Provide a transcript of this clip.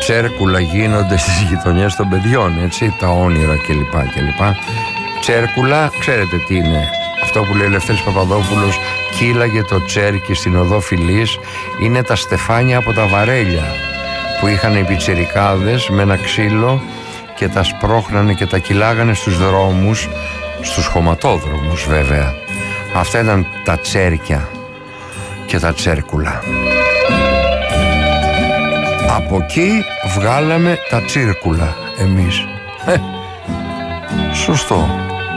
τσέρκουλα γίνονται στις γειτονιές των παιδιών, έτσι, τα όνειρα κλπ. Τσέρκουλα, ξέρετε τι είναι? Αυτό που λέει ο Λευτέρης Παπαδόπουλος, κύλαγε το τσέρκι στην οδό Φιλής, είναι τα στεφάνια από τα βαρέλια που είχαν οι πιτσιρικάδες με ένα ξύλο και τα σπρώχνανε και τα κυλάγανε στους δρόμους, στους χωματόδρομους βέβαια. Αυτά ήταν τα τσέρκια και τα τσέρκουλα. Από εκεί βγάλαμε τα τσίρκουλα εμείς. Σωστό.